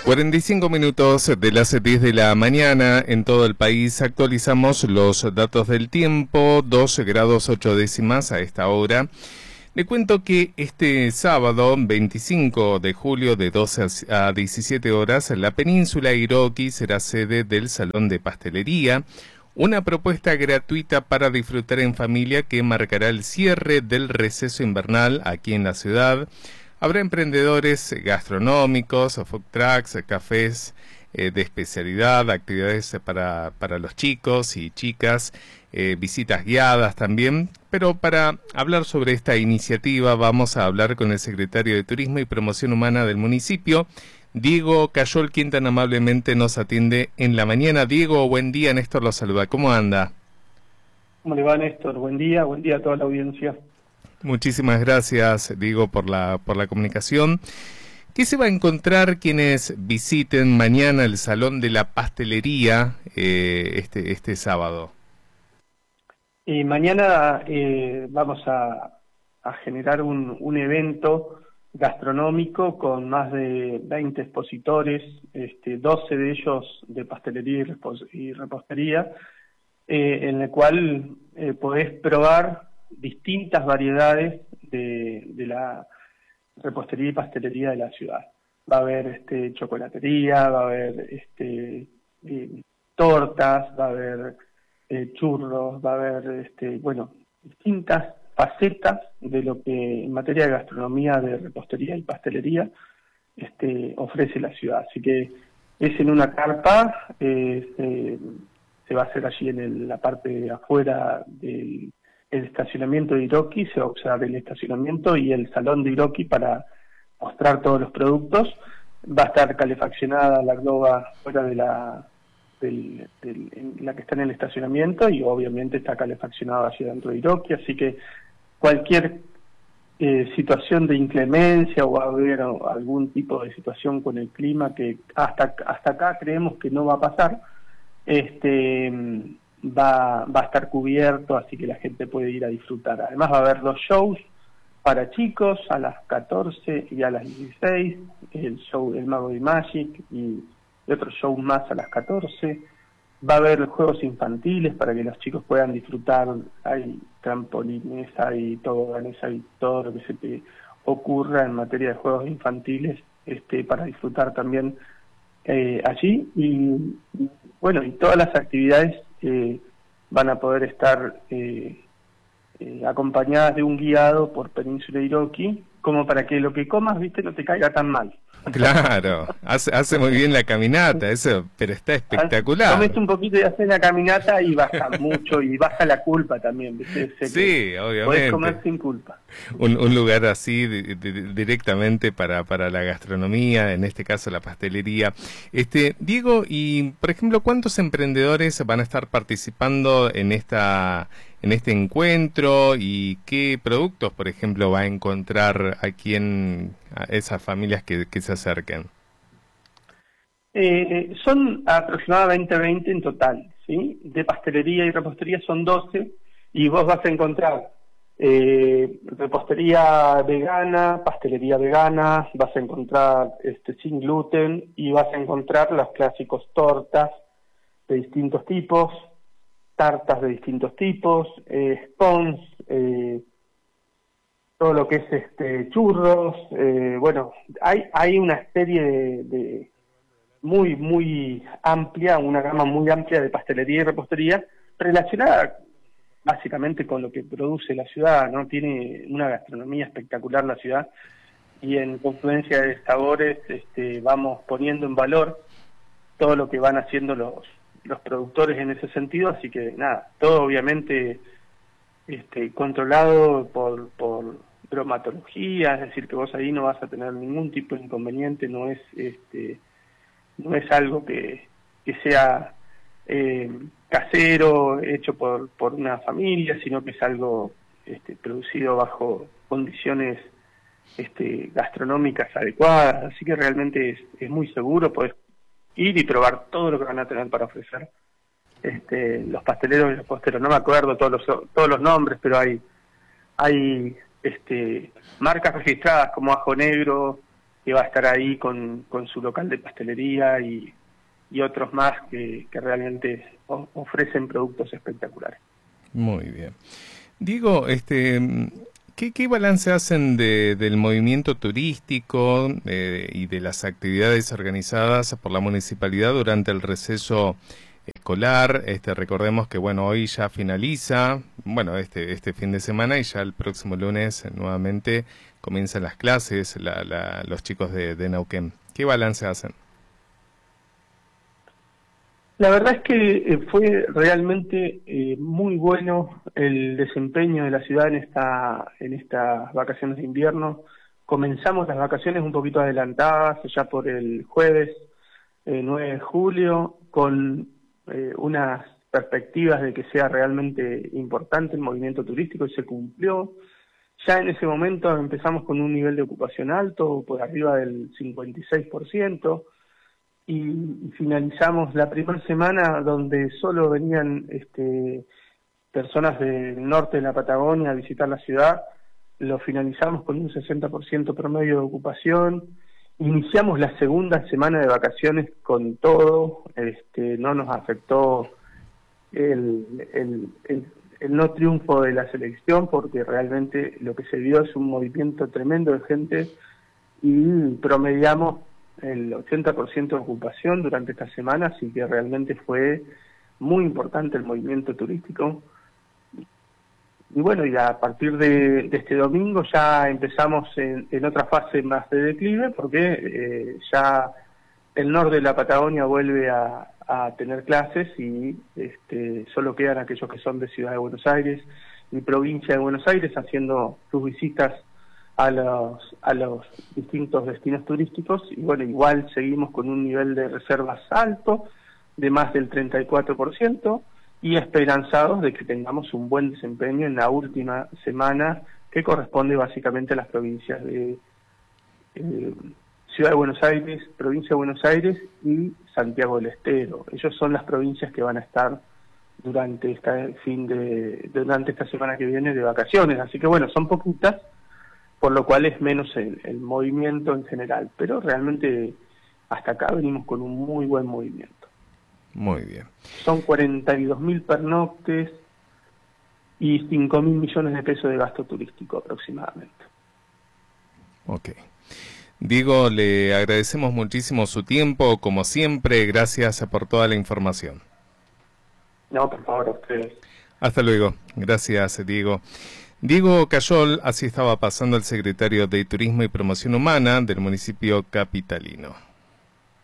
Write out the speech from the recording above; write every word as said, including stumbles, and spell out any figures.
cuarenta y cinco minutos de las diez de la mañana en todo el país. Actualizamos los datos del tiempo, doce grados ocho décimas a esta hora. Le cuento que este sábado, veinticinco de julio, de doce a diecisiete horas, la península Iroquí será sede del Salón de Pastelería, una propuesta gratuita para disfrutar en familia que marcará el cierre del receso invernal aquí en la ciudad. Habrá emprendedores gastronómicos, food trucks, cafés eh, de especialidad, actividades para, para los chicos y chicas, eh, visitas guiadas también. Pero para hablar sobre esta iniciativa vamos a hablar con el secretario de Turismo y Promoción Humana del municipio, Diego Cayol, quien tan amablemente nos atiende en la mañana. Diego, buen día, Néstor lo saluda. ¿Cómo anda? ¿Cómo le va, Néstor? Buen día, buen día a toda la audiencia. Muchísimas gracias, Diego, por la, por la comunicación. ¿Qué se va a encontrar quienes visiten mañana el Salón de la Pastelería eh, este, este sábado? Y mañana eh, vamos a, a generar un, un evento gastronómico con más de veinte expositores, este, doce de ellos de pastelería y, repos, y repostería, eh, en el cual eh, podés probar distintas variedades de, de la repostería y pastelería de la ciudad. Va a haber este, chocolatería, va a haber este, eh, tortas, va a haber eh, churros, va a haber este, bueno, distintas facetas de lo que en materia de gastronomía, de repostería y pastelería este, ofrece la ciudad. Así que es en una carpa, eh, se, se va a hacer allí en el, la parte de afuera del el estacionamiento de Iroquí, se va a usar el estacionamiento y el salón de Iroquí para mostrar todos los productos. Va a estar calefaccionada la globa fuera de la del, del, en la que está en el estacionamiento, y obviamente está calefaccionada hacia dentro de Iroquí, así que cualquier eh, situación de inclemencia o va a haber algún tipo de situación con el clima que hasta hasta acá creemos que no va a pasar, este Va, va a estar cubierto, así que la gente puede ir a disfrutar. Además va a haber dos shows para chicos a las catorce y a las dieciséis, el show El Mago de Magic y otro show más a las catorce. Va a haber juegos infantiles para que los chicos puedan disfrutar, hay trampolines, hay toboganes, hay todo lo que se te ocurra en materia de juegos infantiles este, para disfrutar también eh, allí. Y bueno, y todas las actividades Eh, van a poder estar eh, eh, acompañadas de un guiado por Península Iroquí, como para que lo que comas, viste, no te caiga tan mal. Claro, hace, hace muy bien la caminata, eso, pero está espectacular. Comes un poquito y haces la caminata y baja mucho, y baja la culpa también, ¿viste? Sé sí, obviamente. Podés comer sin culpa. Un, un lugar así de, de, directamente para, para la gastronomía, en este caso la pastelería. Este, Diego, y por ejemplo, ¿cuántos emprendedores van a estar participando en esta en este encuentro y qué productos, por ejemplo, va a encontrar aquí en a esas familias que, que se acerquen? Eh, son aproximadamente veinte en total, ¿sí? De pastelería y repostería son doce, y vos vas a encontrar eh, repostería vegana, pastelería vegana, vas a encontrar este, sin gluten, y vas a encontrar los clásicos tortas de distintos tipos, tartas de distintos tipos, eh, scones, eh, todo lo que es este churros, eh, bueno, hay hay una serie de, de muy muy amplia, una gama muy amplia de pastelería y repostería relacionada básicamente con lo que produce la ciudad, ¿no? Tiene una gastronomía espectacular la ciudad, y en confluencia de sabores este, vamos poniendo en valor todo lo que van haciendo los los productores en ese sentido, así que nada, todo obviamente este, controlado por, por bromatología, es decir, que vos ahí no vas a tener ningún tipo de inconveniente, no es este no es algo que, que sea eh, casero, hecho por, por una familia, sino que es algo este, producido bajo condiciones este, gastronómicas adecuadas, así que realmente es, es muy seguro, podés ir y probar todo lo que van a tener para ofrecer este, los pasteleros y los posteros. No me acuerdo todos los todos los nombres, pero hay hay este marcas registradas como Ajo Negro, que va a estar ahí con, con su local de pastelería y, y otros más que, que realmente o, ofrecen productos espectaculares. Muy bien. Diego, este, ¿qué, qué balance hacen de, del movimiento turístico eh, y de las actividades organizadas por la municipalidad durante el receso escolar? Este, recordemos que bueno, hoy ya finaliza, bueno, este, este fin de semana, y ya el próximo lunes eh, nuevamente comienzan las clases, la, la, los chicos de, de Neuquén. ¿Qué balance hacen? La verdad es que eh, fue realmente eh, muy bueno el desempeño de la ciudad en esta en estas vacaciones de invierno. Comenzamos las vacaciones un poquito adelantadas, ya por el jueves eh, nueve de julio, con eh, unas perspectivas de que sea realmente importante el movimiento turístico, y se cumplió. Ya en ese momento empezamos con un nivel de ocupación alto, por arriba del cincuenta y seis por ciento, y finalizamos la primera semana donde solo venían este, personas del norte de la Patagonia a visitar la ciudad. Lo finalizamos con un sesenta por ciento promedio de ocupación. Iniciamos la segunda semana de vacaciones con todo, este, no nos afectó el, el, el, el no triunfo de la selección, porque realmente lo que se vio es un movimiento tremendo de gente, y promediamos el ochenta por ciento de ocupación durante esta semana, así que realmente fue muy importante el movimiento turístico. Y bueno, y a partir de, de este domingo ya empezamos en, en otra fase más de declive, porque eh, ya el norte de la Patagonia vuelve a, a tener clases, y este, solo quedan aquellos que son de Ciudad de Buenos Aires y provincia de Buenos Aires haciendo sus visitas a los a los distintos destinos turísticos. Y bueno, igual seguimos con un nivel de reservas alto, de más del treinta y cuatro por ciento, y esperanzados de que tengamos un buen desempeño en la última semana, que corresponde básicamente a las provincias de eh, Ciudad de Buenos Aires, provincia de Buenos Aires y Santiago del Estero. Ellos son las provincias que van a estar durante este fin de durante esta semana que viene de vacaciones, así que bueno, son poquitas, por lo cual es menos el, el movimiento en general, pero realmente hasta acá venimos con un muy buen movimiento. Muy bien. Son cuarenta y dos mil pernoctes y cinco mil millones de pesos de gasto turístico aproximadamente. Ok. Diego, le agradecemos muchísimo su tiempo, como siempre, gracias por toda la información. No, por favor, a ustedes. Hasta luego. Gracias, Diego. Diego Cayol, así estaba pasando el secretario de Turismo y Promoción Humana del municipio capitalino.